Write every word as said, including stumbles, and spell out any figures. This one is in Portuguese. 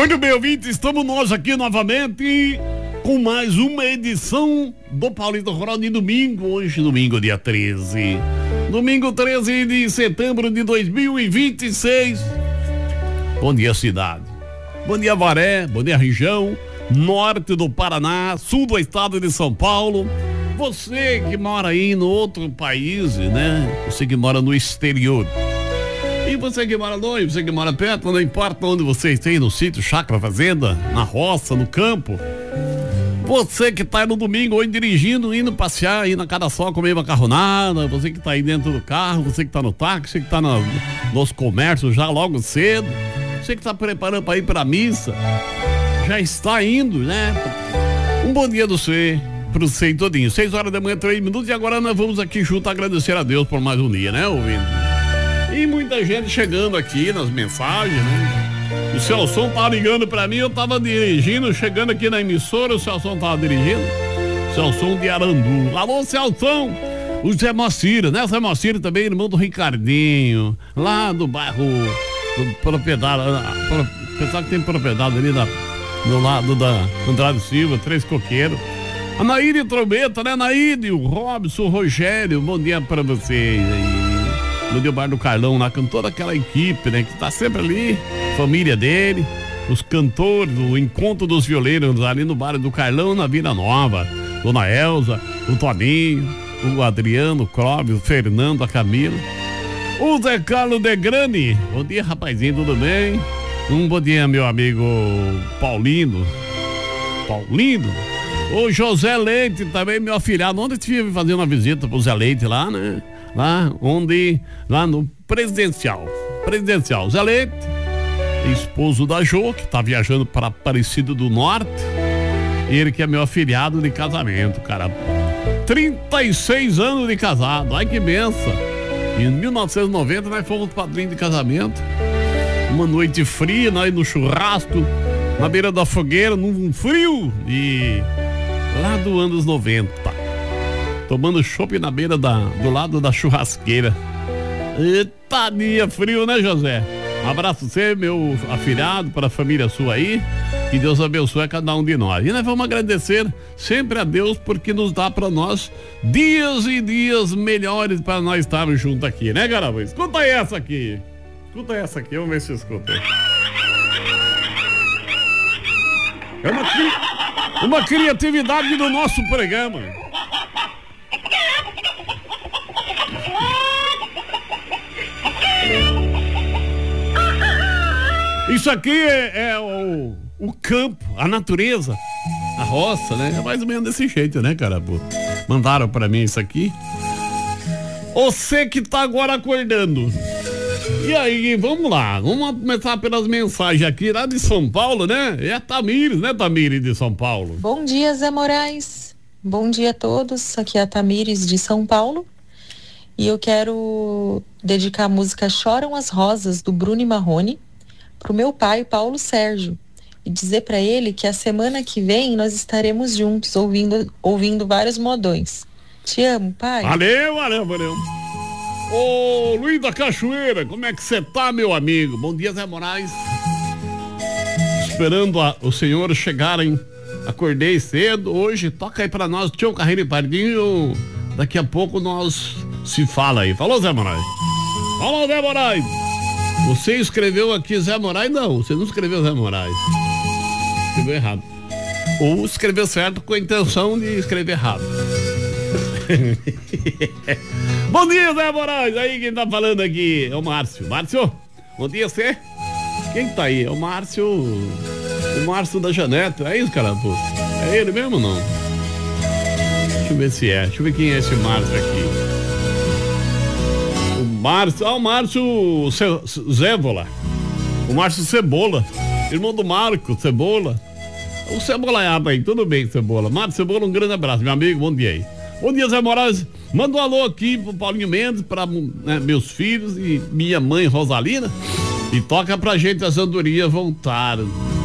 Muito bem, ouvinte, estamos nós aqui novamente com mais uma edição do Paulista Rural de domingo, hoje domingo dia treze. Domingo treze de setembro de dois mil e vinte e seis. Bom dia, cidade. Bom dia, Varé. Bom dia, região norte do Paraná, sul do estado de São Paulo. Você que mora aí no outro país, né? Você que mora no exterior. E você que mora longe, você que mora perto, não importa onde você esteja, no sítio, chácara, fazenda, na roça, no campo. Você que tá aí no domingo hoje dirigindo, indo passear, indo na cada sol comer macarronada, você que tá aí dentro do carro, você que tá no táxi, você que tá na, nos comércios já logo cedo, você que tá preparando para ir pra missa, já está indo, né? Um bom dia do você, pro você todinho. Seis horas da manhã, três minutos, e agora nós vamos aqui junto agradecer a Deus por mais um dia, né, ouvindo? E muita gente chegando aqui nas mensagens, né? O Celson tava ligando pra mim, eu tava dirigindo, chegando aqui na emissora, o Celson tava dirigindo. Celson de Arandu. Alô, Celson! O Zé Moacir, né? O Zé Moacir também, irmão do Ricardinho, lá do bairro, do propriedade, pensar que tem propriedade ali na, no lado da Andrade Silva, Três Coqueiros. A Naíde Trombeta, né? Naíde, o Robson, o Rogério, bom dia pra vocês aí. No Dia Bar do Carlão, lá com toda aquela equipe, né? Que tá sempre ali, família dele, os cantores, o encontro dos violeiros ali no Bar do Carlão, na Vila Nova. Dona Elza, o Toninho, o Adriano, o Clóvis, o Fernando, a Camila. O Zé Carlos de Grani. Bom dia, rapazinho, tudo bem? Um bom dia, meu amigo Paulino. Paulino. O José Leite também, meu afilhado. Ontem eu estive fazendo uma visita pro Zé Leite lá, né? Lá onde, lá no presidencial, presidencial, Zé Leite, esposo da Jo, que tá viajando para Aparecida do Norte, ele que é meu afilhado de casamento, cara, trinta e seis anos de casado, ai que benção. Em mil novecentos e noventa nós fomos padrinhos de casamento, uma noite fria, nós no churrasco, na beira da fogueira, num frio, e lá do anos noventa. Tomando chopp na beira da, do lado da churrasqueira. Eita, dia frio, né, José? Um abraço você, meu afilhado, para a família sua aí. Que Deus abençoe a cada um de nós. E nós vamos agradecer sempre a Deus porque nos dá para nós dias e dias melhores para nós estarmos juntos aqui, né, Garava? Escuta aí essa aqui. Escuta essa aqui, vamos ver se escuta. É uma, cri... uma criatividade do nosso programa. Isso aqui é, é o, o campo, a natureza, a roça, né? É mais ou menos desse jeito, né, cara? Pô, mandaram pra mim isso aqui. Você que tá agora acordando. E aí, vamos lá, vamos começar pelas mensagens aqui lá de São Paulo, né? É a Tamires, né, Tamires de São Paulo? Bom dia, Zé Moraes. Bom dia a todos. Aqui é a Tamires de São Paulo. E eu quero dedicar a música Choram as Rosas, do Bruno e Marrone, pro meu pai, Paulo Sérgio, e dizer para ele que a semana que vem nós estaremos juntos ouvindo, ouvindo vários modões. Te amo, pai. Valeu, valeu, valeu. Ô, Luiz da Cachoeira, como é que você tá, meu amigo? Bom dia, Zé Moraes. Esperando a, o senhor chegarem. Acordei cedo hoje, toca aí pra nós, tio Carreiro e Pardinho. Daqui a pouco nós se fala aí. Falou, Zé Moraes? Falou, Zé Moraes. Você escreveu aqui Zé Moraes? Não, você não escreveu Zé Moraes. Escreveu errado. Ou escreveu certo com a intenção de escrever errado. Bom dia, Zé Moraes. Aí quem tá falando aqui é o Márcio. Márcio, bom dia, você? Quem tá aí? É o Márcio. O Márcio da Janete. É isso, cara? Pô? É ele mesmo ou não? Deixa eu ver se é. Deixa eu ver quem é esse Márcio aqui. Márcio, ah, o Márcio Zévola, o Márcio Cebola, irmão do Marco Cebola, o Cebolaiaba aí, tudo bem, Cebola. Márcio Cebola, um grande abraço, meu amigo, bom dia aí. Bom dia, Zé Moraes, manda um alô aqui pro Paulinho Mendes, para né, meus filhos e minha mãe Rosalina, e toca pra gente as andorinhas voltaram.